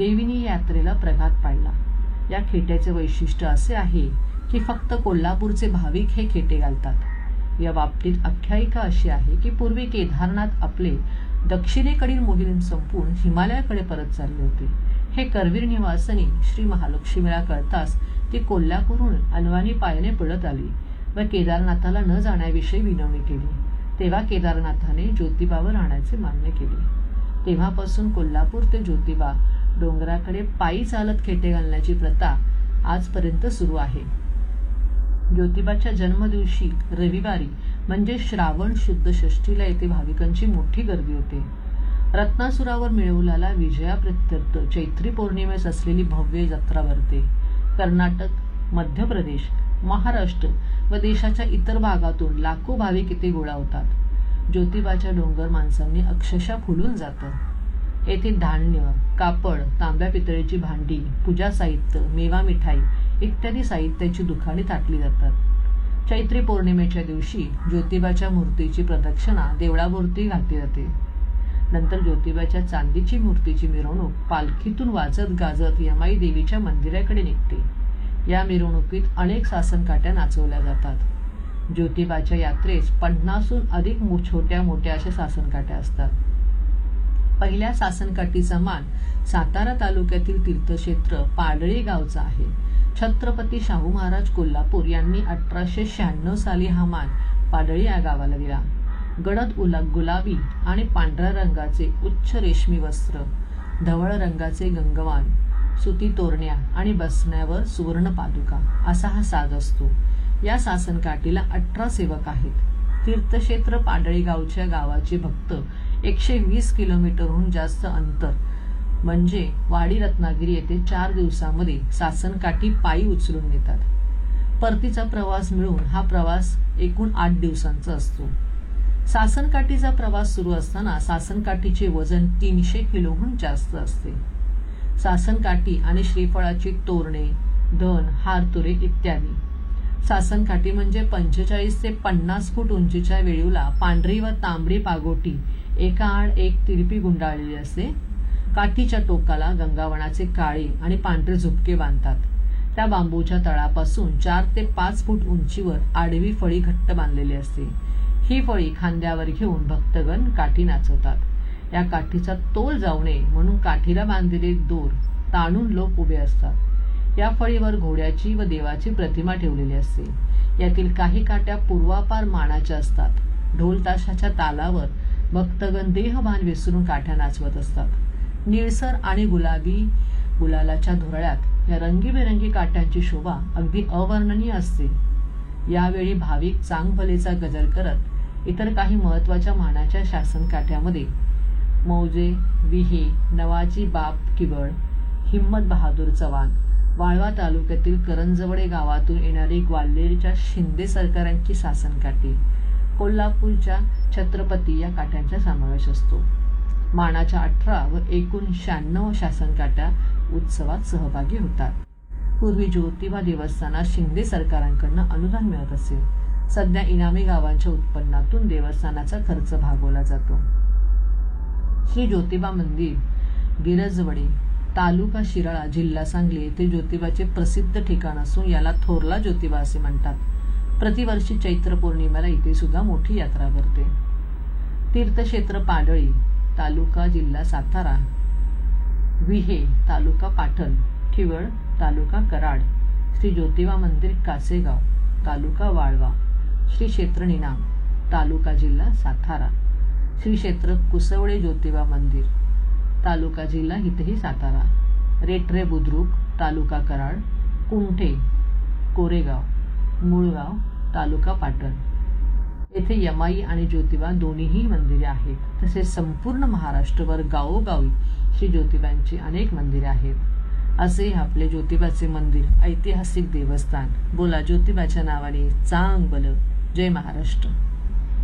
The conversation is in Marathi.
देवीनी यात्रेला प्रघात पाडला. या खेट्याचे वैशिष्ट्य असे आहे की फक्त कोल्हापूरचे भाविक हे खेटे घालतात. या बाबतीत आख्यायिका अशी आहे की पूर्वी केदारनाथ आपले दक्षिणेकडील मोहीम संपून हिमालयाकडे परत चालले होते. हे करवीर निवासनी श्री महालक्ष्मीला कळताच ती कोल्हापूरहून अनवाणी पायाने पळत आली व केदारनाथाला न जाण्याविषयी विनवणी केली. तेव्हा केदारनाथाने ज्योतिबावर राहण्याचे मान्य केले. तेव्हापासून कोल्हापूर ते ज्योतिबा डोंगराकडे पायी चालत खेटे घालण्याची प्रथा आजपर्यंत सुरू आहे. ज्योतिबाच्या जन्मदिवशी रविवारी म्हणजे श्रावण शुद्ध षष्ठीला येथे भाविकांची मोठी गर्दी होते. रत्नासुरावर मिळवलेला विजयाप्रित्यर्थ चैत्री पौर्णिमेस असलेली भव्य जत्रा भरते. कर्नाटक, मध्य प्रदेश, महाराष्ट्र व देशाच्या इतर भागातून लाखो भाविक इथे गोळा होतात. ज्योतिबाच्या डोंगर माणसांनी अक्षरशः फुलून जातं. येथे धान्य, कापड, तांब्या पितळेची भांडी, पूजा साहित्य, मेवा मिठाई इत्यादी साहित्याची दुकाने थाटली जातात. चैत्री पौर्णिमेच्या दिवशी ज्योतिबाच्या मूर्तीची प्रदक्षिणा देवळाभोवती घातली जाते. नंतर ज्योतिबाच्या चांदीची मूर्तीची मिरवणूक पालखीतून वाजत गाजत यमाई देवीच्या मंदिराकडे निघते. या मिरवणुकीत अनेक सासनकाठ्या नाचवल्या जातात. ज्योतिबाच्या यात्रेस 50हून अधिक छोट्या मोठ्या अशा सासनकाठ्या असतात. पहिल्या सासनकाठीचा मान सातारा तालुक्यातील तीर्थक्षेत्र पाडळी गावचा आहे. छत्रपती शाहू महाराज कोल्हापूर यांनी 1896 साली हा मान पाडळी या गावाला दिला. गडद गुलाबी आणि पांढऱ्या रंगाचे उच्च रेशमी वस्त्र, धवळ रंगाचे गंगवान, सुती तोरण्या आणि बसण्यावर सुवर्ण पादुका असा हा साज असतो. या सासनकाठीला 18 सेवक आहेत. तीर्थक्षेत्र पाडळी गावच्या गावाचे भक्त 120 किलोमीटरहून जास्त अंतर म्हणजे वाडी रत्नागिरी येथे 4 दिवसांमध्ये सासनकाठी पायी उचलून नेतात. परतीचा प्रवास मिळून हा प्रवास एकूण 8 दिवसांचा असतो. सासनकाठीचा प्रवास सुरू असताना सासनकाठीचे वजन 300 किलोहून जास्त असते. सासनकाठी आणि श्रीफळाची तोरणे, धन, हारतुरे इत्यादी. सासनकाठी म्हणजे 45 ते 50 फूट उंचीच्या वेळूला पांढरी व तांबडी पागोटी एका आड एक तिरपी गुंडाळलेली असते. काठीच्या टोकाला गंगावणाचे काळे आणि पांढरे झुपके बांधतात. त्या बांबूच्या तळापासून 4 ते 5 फूट उंचीवर आडवी फळी घट्ट बांधलेली असते. ही फळी खांद्यावर घेऊन भक्तगण काठी नाचवतात. या काठीचा तोल जाऊ नये म्हणून काठीला बांधलेले दोर ताणून लोक उभे असतात. या फळीवर घोड्याची व देवाची प्रतिमा ठेवलेली असते. यातील काही काठ्या पूर्वापार मानाच्या असतात. ढोल ताशाच्या तालावर भक्तगण देहभान विसरून काठ्या नाचवत असतात. निळसर आणि गुलाबी गुलालाच्या धुरळ्यात या रंगीबेरंगी काठ्यांची शोभा अगदी अवर्णनीय असते. यावेळी भाविक चांगभलेचा गजर करत इतर काही महत्वाच्या मानाच्या शासनकाठ्यामध्ये मौजे, विहे, नवाजी बाप किबळ, हिम्मत बहादूर चव्हाण, वाळवा तालुक्यातील करंजवडे गावातून येणारी ग्वाल्हेरच्या शिंदे सरकारांची सासनकाठी, कोल्हापूरच्या छत्रपती या काठ्यांचा समावेश असतो. मानाच्या 18 व एकूण 96 शासनकाठ्या उत्सवात सहभागी होतात. पूर्वी ज्योतिबा देवस्थानात शिंदे सरकारांकडून अनुदान मिळत असे. सध्या इनामी गावांच्या उत्पन्नातून देवस्थानाचा खर्च भागवला जातो. श्री ज्योतिबा मंदिर गिरजवडे, तालुका शिराळा, जिल्हा सांगली येथे ज्योतिबाचे प्रसिद्ध ठिकाण असून याला थोरला ज्योतिबा असे म्हणतात. प्रतिवर्षी चैत्र पौर्णिमेला इथे सुद्धा मोठी यात्रा भरते. तीर्थक्षेत्र पाडळी, तालुका जिल्हा सातारा, विहे तालुका पाटण, ठिवळ तालुका कराड, श्री ज्योतिबा मंदिर कासेगाव, तालुका वाळवा, श्री क्षेत्र निनाम, तालुका जिल्हा सातारा, श्री क्षेत्र कुसवडे ज्योतिबा मंदिर, तालुका जिल्हा इथेही सातारा, रेटरे बुद्रुक, तालुका कराड, कुंठे कोरेगाव, मुळगाव, तालुका पाटण येथे यमाई आणि ज्योतिबा दोन्हीही मंदिरे आहेत. तसेच संपूर्ण महाराष्ट्रभर गावोगावी श्री ज्योतिबांची अनेक मंदिरे आहेत. असे आपले ज्योतिबाचे मंदिर ऐतिहासिक देवस्थान. बोला ज्योतिबाच्या नावाने चांग भलं. जय महाराष्ट्र.